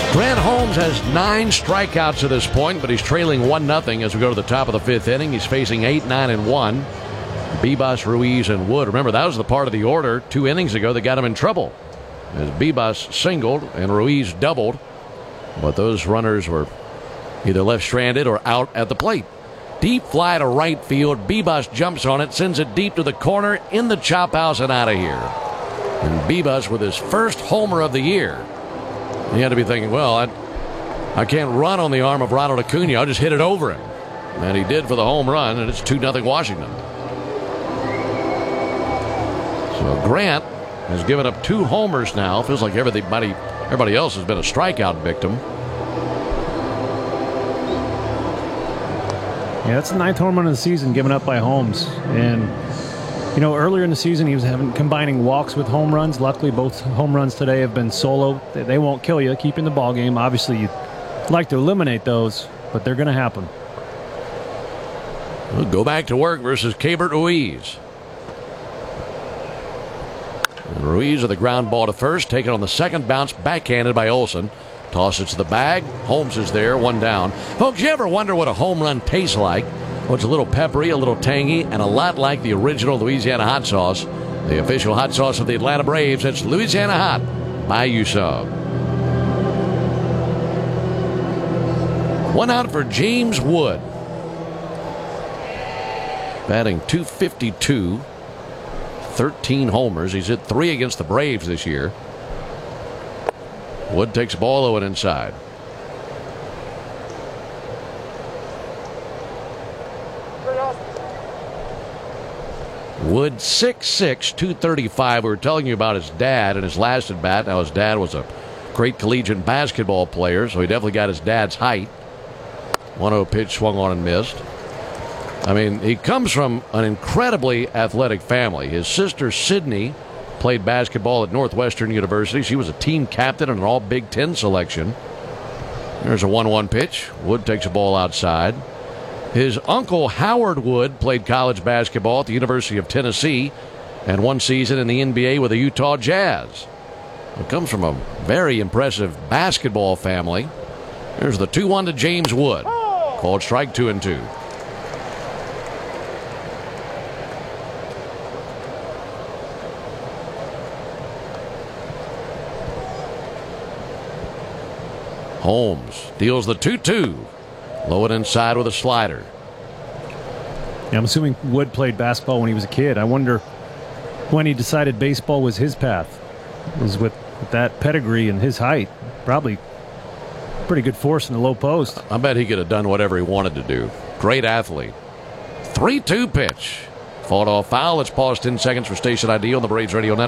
Grant Holmes has 9 strikeouts to this point, but he's trailing 1-0 as we go to the top of the 5th inning. He's facing 8, 9, and 1. Bibas, Ruiz, and Wood. Remember, that was the part of the order 2 innings ago that got him in trouble, as Bibas singled and Ruiz doubled. But those runners were either left stranded or out at the plate. Deep fly to right field. Bibas jumps on it, sends it deep to the corner, in the chop house, and out of here. And Bibas with his first homer of the year. He had to be thinking, well, I can't run on the arm of Ronald Acuna. I'll just hit it over him. And he did for the home run, and it's 2-0 Washington. So Grant has given up 2 homers now. Feels like everybody else has been a strikeout victim. Yeah, that's the 9th home run of the season given up by Holmes. And, you know, earlier in the season he was combining walks with home runs. Luckily, both home runs today have been solo. They won't kill you, keeping the ball game. Obviously, you'd like to eliminate those, but they're going to happen. We'll go back to work versus Keibert Ruiz. And Ruiz with the ground ball to first, taken on the second bounce, backhanded by Olson. Toss it to the bag. Holmes is there, 1 down. Folks, you ever wonder what a home run tastes like? Well, it's a little peppery, a little tangy, and a lot like the original Louisiana hot sauce. The official hot sauce of the Atlanta Braves. It's Louisiana Hot by USOG. 1 out for James Wood. Batting .252. 13 homers. He's hit 3 against the Braves this year. Wood takes the ball low and inside. Wood 6'6", 235. We were telling you about his dad and his last at bat. Now his dad was a great collegiate basketball player, so he definitely got his dad's height. 1-0 pitch swung on and missed. I mean, he comes from an incredibly athletic family. His sister Sydney played basketball at Northwestern University. She was a team captain and an all Big Ten selection. There's a 1-1 pitch. Wood takes a ball outside. His uncle Howard Wood played college basketball at the University of Tennessee and 1 season in the NBA with the Utah Jazz. He comes from a very impressive basketball family. There's the 2-1 to James Wood. Called strike 2-2. Holmes deals the 2-2. Low and inside with a slider. Yeah, I'm assuming Wood played basketball when he was a kid. I wonder when he decided baseball was his path. It was with that pedigree and his height. Probably pretty good force in the low post. I bet he could have done whatever he wanted to do. Great athlete. 3-2 pitch. Fought off foul. Let's pause 10 seconds for station ID on the Braves Radio Network.